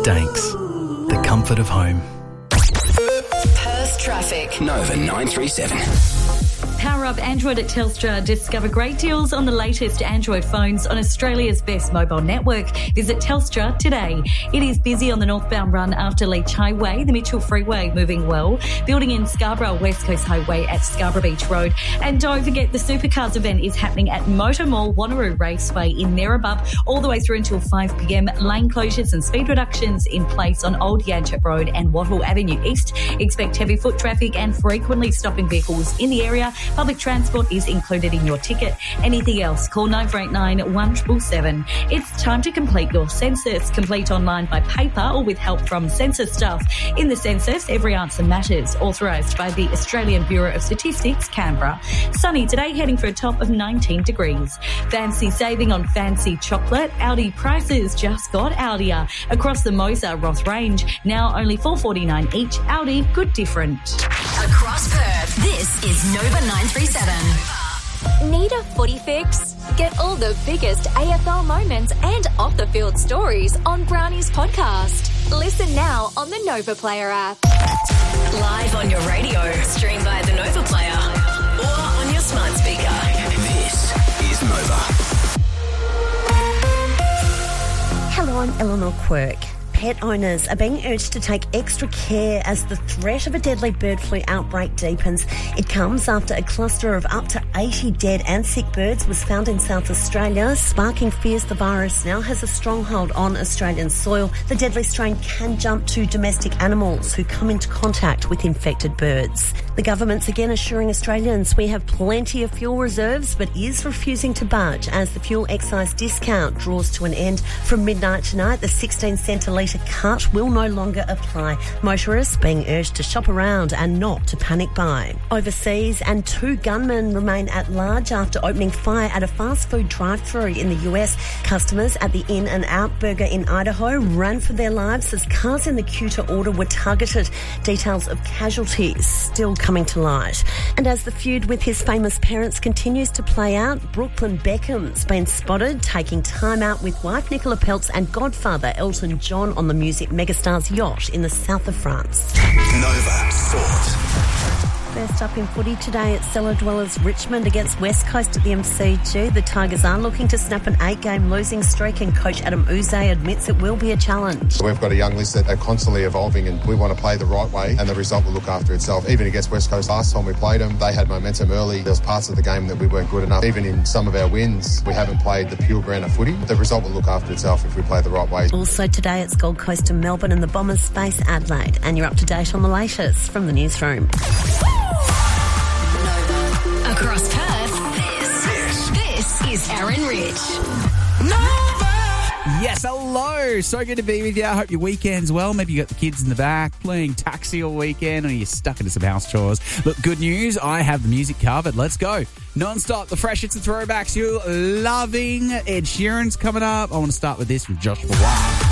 Danks, the comfort of home. Perth traffic. Nova 937. Power up Android at Telstra. Discover great deals on the latest Android phones on Australia's best mobile network. Visit Telstra today. It is busy on the northbound run after Leach Highway. The Mitchell Freeway moving well. Building in Scarborough West Coast Highway at Scarborough Beach Road. And don't forget the Supercars event is happening at Motor Mall Wanneroo Raceway in Nerebup all the way through until 5 p.m. Lane closures and speed reductions in place on Old Yanchep Road and Wattle Avenue East. Expect heavy foot traffic and frequently stopping vehicles in the area. Public transport is included in your ticket. Anything else, call 9489 1777. It's time to complete your census. Complete online by paper or with help from census staff. In the census, every answer matters. Authorised by the Australian Bureau of Statistics, Canberra. Sunny today, heading for a top of 19 degrees. Fancy saving on fancy chocolate. Aldi prices just got Aldier. Across the Mosa Roth range, now only $4.49 each. Aldi, good different. Across Perth, this is Nova 937. Need a footy fix? Get all the biggest AFL moments and off-the-field stories on Brownie's podcast. Listen now on the Nova Player app. Live on your radio, stream via the Nova Player, or on your smart speaker. This is Nova. Hello, I'm Eleanor Quirk. Pet owners are being urged to take extra care as the threat of a deadly bird flu outbreak deepens. It comes after a cluster of up to 80 dead and sick birds was found in South Australia, sparking fears the virus now has a stronghold on Australian soil. The deadly strain can jump to domestic animals who come into contact with infected birds. The government's again assuring Australians we have plenty of fuel reserves, but is refusing to budge as the fuel excise discount draws to an end. From midnight tonight, the 16 cent a litre cut will no longer apply. Motorists being urged to shop around and not to panic buy. Overseas, and 2 gunmen remain at large after opening fire at a fast food drive-thru in the US. Customers at the In-N-Out Burger in Idaho ran for their lives as cars in the queue to order were targeted. Details of casualties still coming to light. And as the feud with his famous parents continues to play out, Brooklyn Beckham's been spotted taking time out with wife Nicola Peltz and godfather Elton John on the music megastar's yacht in the south of France. Nova Sport. First up in footy today at Cellar Dwellers Richmond against West Coast at the MCG. The Tigers are looking to snap an 8-game losing streak, and coach Adam Uze admits it will be a challenge. We've got a young list that are constantly evolving, and we want to play the right way, and the result will look after itself. Even against West Coast last time we played them, they had momentum early. There was parts of the game that we weren't good enough. Even in some of our wins, we haven't played the pure brand of footy. The result will look after itself if we play the right way. Also today it's Gold Coast and Melbourne, and the Bombers face Adelaide. And you're up to date on the latest from the newsroom. Across Perth, this is Aaron Rich. Yes, hello. So good to be with you. I hope your weekend's well. Maybe you got the kids in the back playing taxi all weekend, or you're stuck into some house chores. Look, good news. I have the music covered. Let's go. Non-stop, the fresh hits and throwbacks you're loving. Ed Sheeran's coming up. I want to start with this from Joshua Wild.